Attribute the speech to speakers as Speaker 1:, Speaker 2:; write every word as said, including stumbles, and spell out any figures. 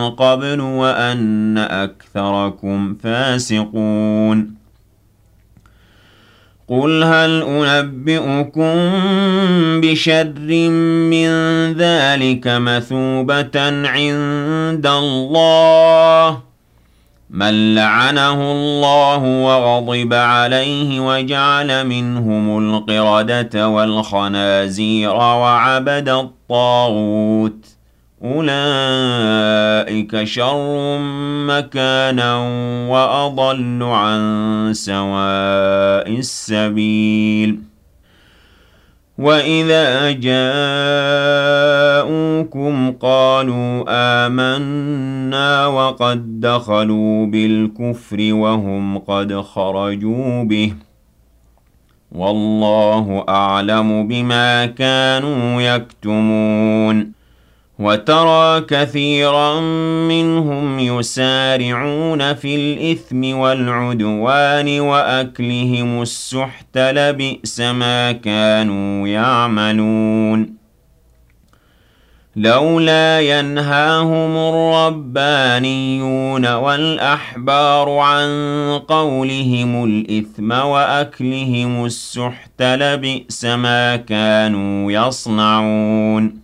Speaker 1: قبل وأن أكثركم فاسقون قل هل أنبئكم بشر من ذلك مثوبة عند الله من لعنه الله وغضب عليه وجعل منهم القردة والخنازير وعبد الطاغوت أولئك شر مكانا وأضل عن سواء السبيل وإذا جاءوكم قالوا آمنا وقد دخلوا بالكفر وهم قد خرجوا به والله أعلم بما كانوا يكتمون وترى كثيرا منهم يسارعون في الإثم والعدوان وأكلهم السحت لبئس ما كانوا يعملون لولا ينهاهم الربانيون والأحبار عن قولهم الإثم وأكلهم السحت لبئس ما كانوا يصنعون